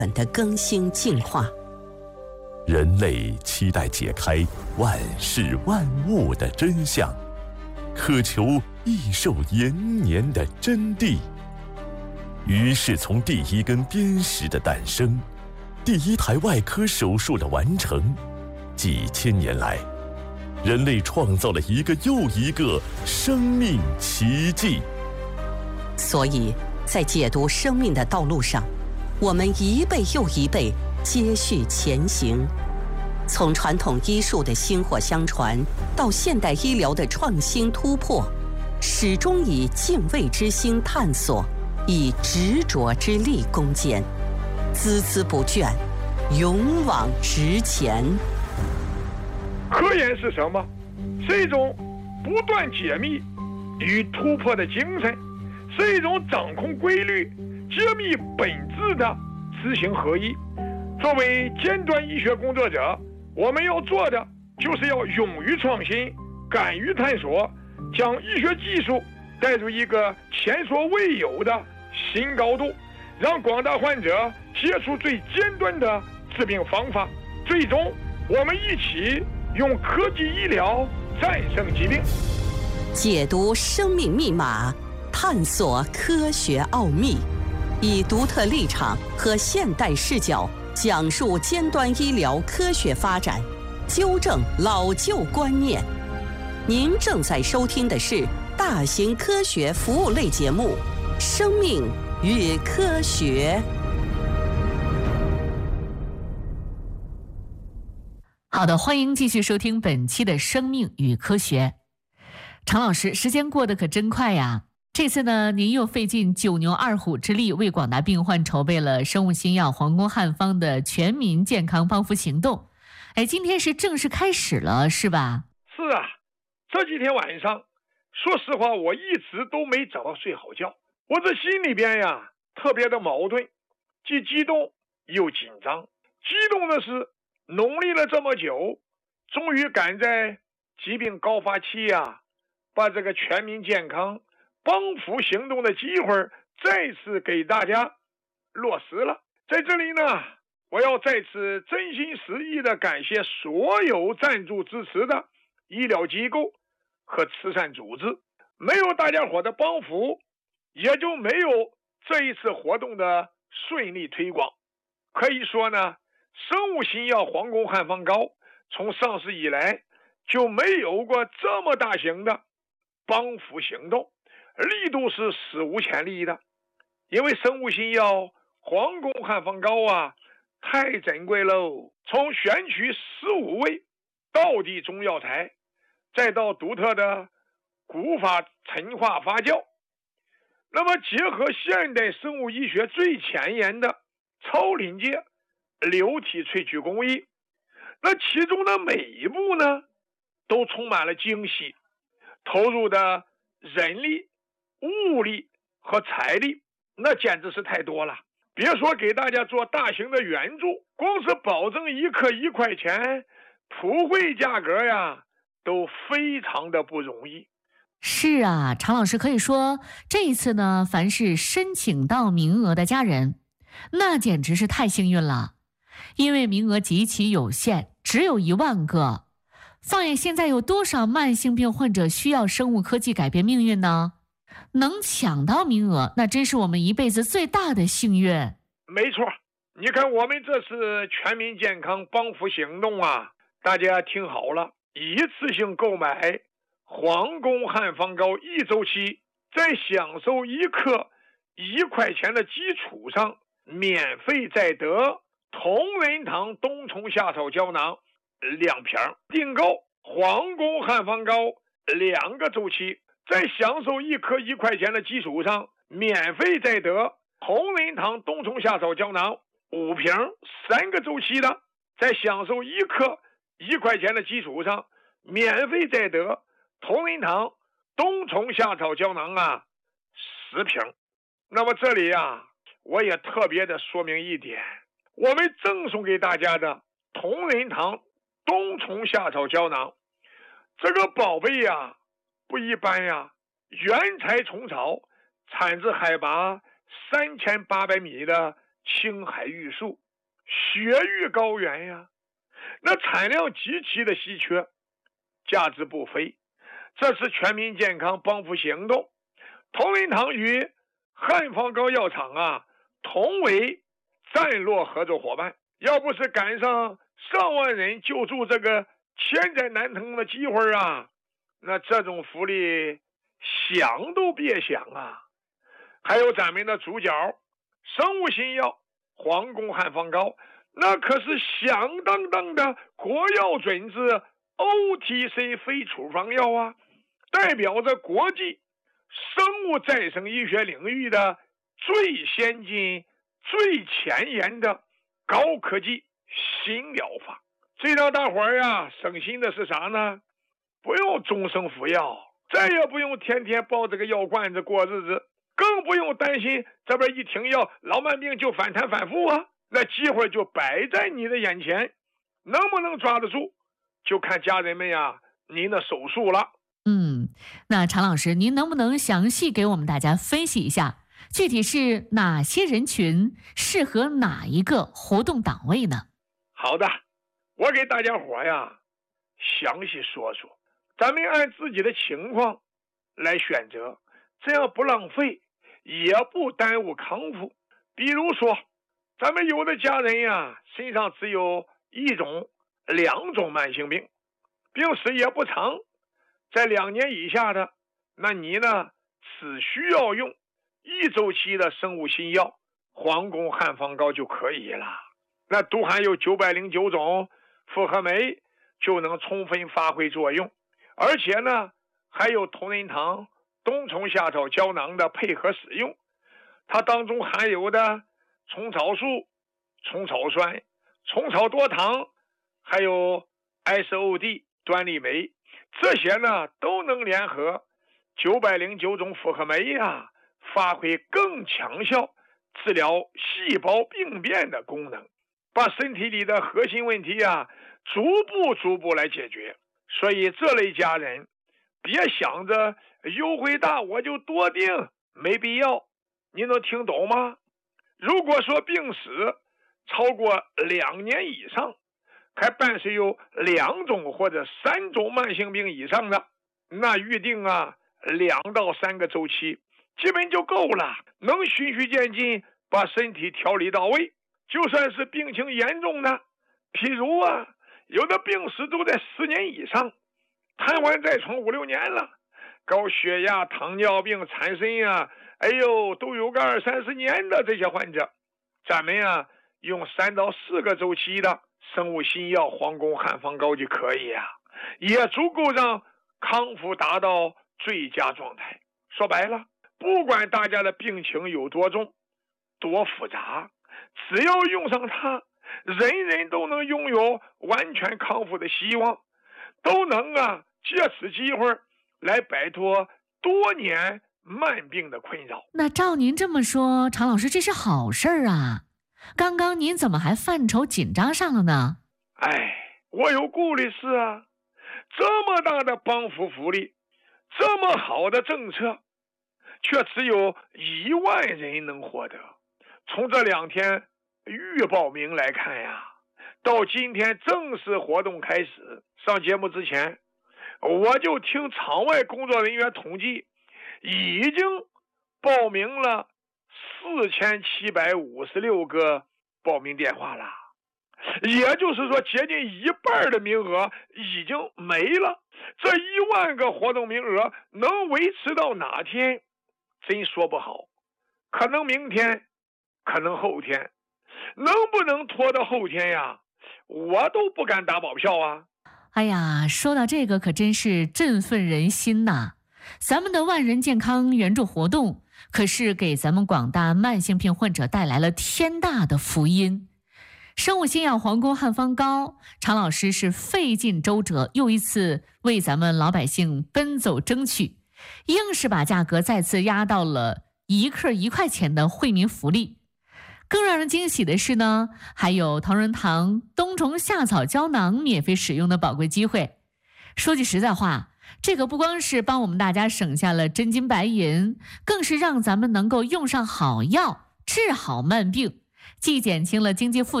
本的更新进化。 人类期待解开万事万物的真相，渴求益寿延年的真谛。于是从第一根砭石的诞生，第一台外科手术的完成，几千年来，人类创造了一个又一个生命奇迹。 所以在解读生命的道路上，我们一辈又一辈接续前行，从传统医术的薪火相传到现代医疗的创新突破，始终以敬畏之心探索，以执着之力攻坚，孜孜不倦，勇往直前。 科研是什么？是一种不断解密与突破的精神，是一种掌控规律、揭秘本质的知行合一。作为尖端医学工作者，我们要做的就是要勇于创新，敢于探索，将医学技术带入一个前所未有的新高度，让广大患者接触最尖端的治病方法。最终，我们一起用科技医疗战胜疾病， 解读生命密码，探索科学奥秘，以独特立场和现代视角讲述尖端医疗科学发展，纠正老旧观念。您正在收听的是大型科学服务类节目《生命与科学》。 好的，欢迎继续收听本期的《生命与科学》。常老师，时间过得可真快呀！这次呢，您又费尽九牛二虎之力，为广大病患筹备了生物新药皇宫汉方的全民健康帮扶行动。哎，今天是正式开始了，是吧？ 是啊，这几天晚上，说实话，我一直都没找到睡好觉。我这心里边呀，特别的矛盾，既激动又紧张。激动的是，努力了这么久，终于赶在疾病高发期呀，把这个全民健康帮扶行动的机会再次给大家落实了。在这里呢，我要再次真心实意的感谢所有赞助支持的医疗机构和慈善组织，没有大家伙的帮扶，也就没有这一次活动的顺利推广。可以说呢，生物新药皇宫汉方膏从上市以来就没有过这么大型的帮扶行动，力度是史无前例的。因为生物新药皇宫汉方膏啊，太珍贵喽！从选取15味道地中药材，再到独特的古法陈化发酵，那么结合现代生物医学最前沿的超临界流体萃取工艺，那其中的每一步呢，都充满了惊喜，投入的人力、物力和财力，那简直是太多了。别说给大家做大型的援助，光是保证一克1块钱，普惠价格呀，都非常的不容易。 是啊，常老师，可以说这一次呢，凡是申请到名额的家人，那简直是太幸运了，因为名额极其有限，只有1万个。放眼现在有多少慢性病患者需要生物科技改变命运呢？能抢到名额，那真是我们一辈子最大的幸运。 没错，你看我们这次全民健康帮扶行动啊，大家听好了，一次性购买皇宫汉方膏1周期，在享受1克1块钱的基础上，免费再得同仁堂冬虫夏草胶囊2瓶。订购皇宫汉方膏2个周期，在享受1克1块钱的基础上，免费再得同仁堂冬虫夏草胶囊5瓶。3个周期的，在享受1克1块钱的基础上，免费再得同仁堂冬虫夏草胶囊10瓶。那么这里我也特别的说明一点，我们赠送给大家的同仁堂冬虫夏草胶囊，这个宝贝不一般原材虫草，产自海拔3800米的青海玉树、雪域高原呀，那产量极其的稀缺，价值不菲。这是全民健康帮扶行动同仁堂与汉方膏药厂啊同为战略合作伙伴。要不是赶上上万人救助这个千载难逢的机会啊，那这种福利想都别想啊。还有咱们的主角生物新药皇宫汉方膏，那可是响当当的国药准字 OTC 非处方药啊，代表着国际生物再生医学领域的最先进、最前沿的高科技新疗法。这让大伙儿呀省心的是啥呢？不用终生服药，再也不用天天抱着个药罐子过日子，更不用担心这边一停药老慢病就反弹反复啊。那机会就摆在你的眼前，能不能抓得住就看家人们呀您的手速了。 那常老师，您能不能详细给我们大家分析一下，具体是哪些人群适合哪一个活动档位呢？ 好的，我给大家伙呀详细说说，咱们按自己的情况来选择，这样不浪费，也不耽误康复。比如说，咱们有的家人呀身上只有1种、2种慢性病，病史也不长，在2年以下的，那你呢只需要用1周期的生物新药皇宫汉方膏就可以了。那都含有909种复合酶，就能充分发挥作用。而且呢还有同仁堂冬虫夏草胶囊的配合使用，它当中含有的虫草素、虫草酸、虫草多糖，还有 SOD 端粒酶，这些呢都能联合909种复合酶呀，发挥更强效治疗细胞病变的功能，把身体里的核心问题呀逐步来解决。所以这类家人别想着优惠大我就多订，没必要。你能听懂吗？如果说病史超过2年以上，还伴随有2种或者3种慢性病以上的，那预定啊2到3个周期基本就够了，能循序渐进把身体调理到位。就算是病情严重的，譬如啊有的病史都在10年以上，瘫痪在床5、6年了，高血压、糖尿病、产生呀，都有个20、30年的这些患者，咱们呀用3到4个周期的生物新药皇宫汉方膏就可以呀，也足够让康复达到最佳状态。说白了，不管大家的病情有多重多复杂，只要用上它，人人都能拥有完全康复的希望，都能借此机会来摆脱多年慢病的困扰。 那照您这么说，常老师，这是好事儿啊，刚刚您怎么还犯愁紧张上了呢？ 我有顾虑是啊，这么大的帮扶福利，这么好的政策，却只有1万人能获得。从这2天预报名来看呀，到今天正式活动开始，上节目之前我就听场外工作人员统计，已经报名了4756个报名电话了，也就是说接近1半的名额已经没了。这1万个活动名额能维持到哪天真说不好，可能明天，可能后天，能不能拖到后天呀，我都不敢打保票啊。 说到这个可真是振奋人心呐！咱们的万人健康援助活动可是给咱们广大慢性病患者带来了天大的福音。生物新药皇宫汉方膏，常老师是费尽周折，又一次为咱们老百姓奔走争取，硬是把价格再次压到了1克1块钱的惠民福利。更让人惊喜的是呢，还有同仁堂冬虫夏草胶囊免费使用的宝贵机会。说句实在话，这个不光是帮我们大家省下了真金白银，更是让咱们能够用上好药，治好慢病， 既减轻了经济负